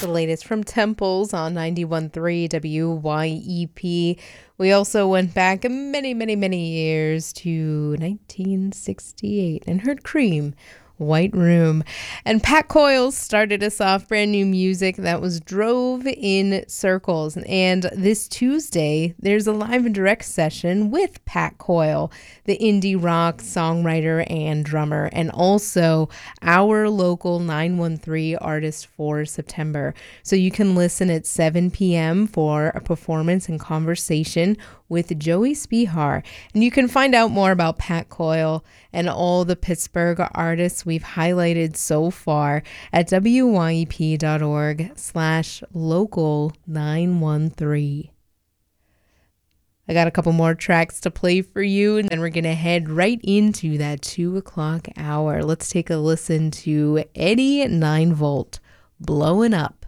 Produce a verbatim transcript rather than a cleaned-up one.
the latest from Temples on ninety-one point three W Y E P. We also went back many, many, many years to nineteen sixty-eight and heard Cream, White Room. And Pat Coyle started us off, brand new music that was Drove in Circles. And this Tuesday, there's a live and direct session with Pat Coyle, the indie rock songwriter and drummer, and also our local nine one three artist for September. So you can listen at seven p.m. for a performance and conversation with Joey Spihar. And you can find out more about Pat Coyle and all the Pittsburgh artists we've highlighted so far at wyep.org slash local 913. I got a couple more tracks to play for you, and then we're going to head right into that two o'clock hour. Let's take a listen to Eddie nine volt, Blowing Up.